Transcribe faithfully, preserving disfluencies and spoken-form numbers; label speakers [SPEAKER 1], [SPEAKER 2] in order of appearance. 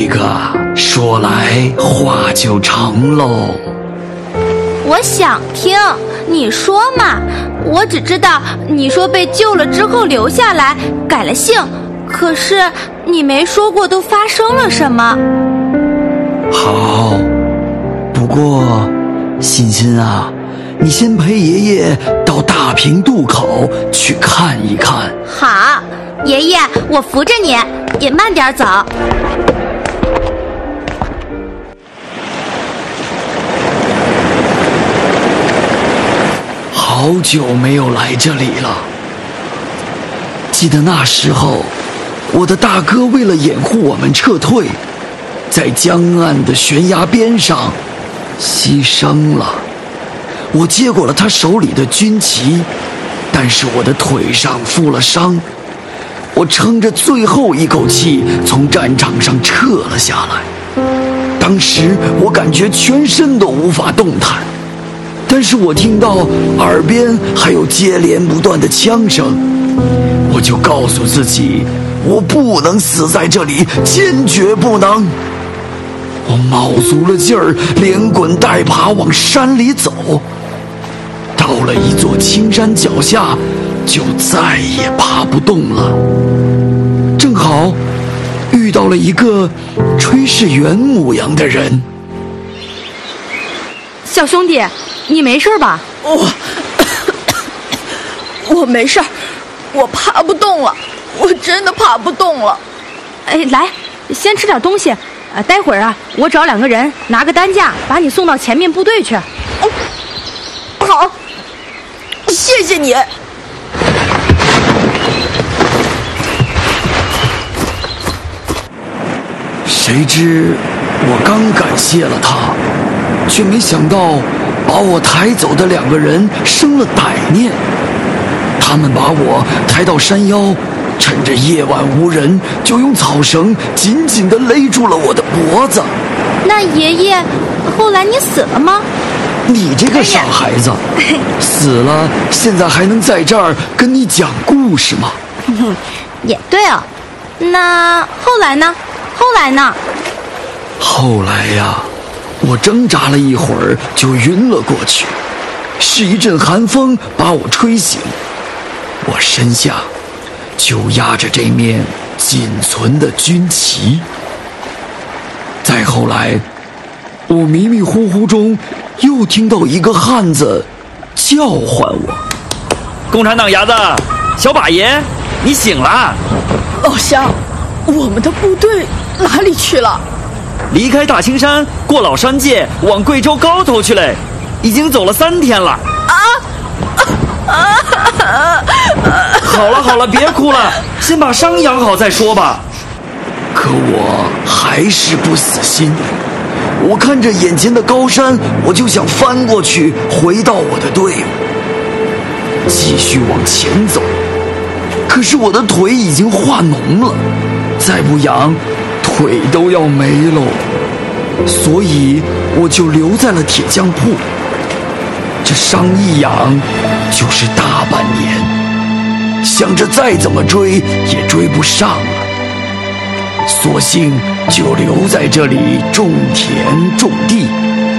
[SPEAKER 1] 个说来话就长喽。
[SPEAKER 2] 我想听，你说嘛。我只知道你说被救了之后留下来，改了姓，可是你没说过都发生了什么。
[SPEAKER 1] 好，不过欣欣啊，你先陪爷爷到大平渡口去看一看。
[SPEAKER 2] 好，爷爷，我扶着你，也慢点走。
[SPEAKER 1] 好久没有来这里了。记得那时候，我的大哥为了掩护我们撤退，在江岸的悬崖边上牺牲了。我接过了他手里的军旗，但是我的腿上负了伤，我撑着最后一口气从战场上撤了下来。当时我感觉全身都无法动弹，但是我听到耳边还有接连不断的枪声，我就告诉自己，我不能死在这里，坚决不能。我卯足了劲儿，连滚带爬往山里走。到了一座青山脚下，就再也爬不动了。正好遇到了一个炊事员模样的人。
[SPEAKER 3] 小兄弟，你没事吧？
[SPEAKER 4] 我我没事，我爬不动了，我真的爬不动了。
[SPEAKER 3] 哎，来，先吃点东西，呃，待会儿啊，我找两个人拿个担架，把你送到前面部队去。
[SPEAKER 4] 哦，好，谢谢你。
[SPEAKER 1] 谁知我刚感谢了他，却没想到把我抬走的两个人生了歹念。他们把我抬到山腰，趁着夜晚无人，就用草绳紧紧地勒住了我的脖子。
[SPEAKER 2] 那爷爷，后来你死了吗？
[SPEAKER 1] 你这个傻孩子，死了现在还能在这儿跟你讲故事吗？
[SPEAKER 2] 也对哦。那后来呢？后来呢？
[SPEAKER 1] 后来呀，我挣扎了一会儿就晕了过去，是一阵寒风把我吹醒，我身下就压着这面仅存的军旗。再后来，我迷迷糊糊中又听到一个汉子叫唤我：“
[SPEAKER 5] 共产党伢子，小把爷，你醒了！”
[SPEAKER 4] 老乡，我们的部队哪里去了？
[SPEAKER 5] 离开大青山，过老山界，往贵州高头去嘞，已经走了三天了。
[SPEAKER 4] 啊！啊
[SPEAKER 5] 好了好了，别哭了，先把伤养好再说吧。
[SPEAKER 1] 可我还是不死心，我看着眼前的高山，我就想翻过去，回到我的队伍，继续往前走。可是我的腿已经化脓了，再不养，腿都要没喽。所以我就留在了铁匠铺。这伤一养就是大半年，想着再怎么追也追不上了，索性就留在这里种田种地。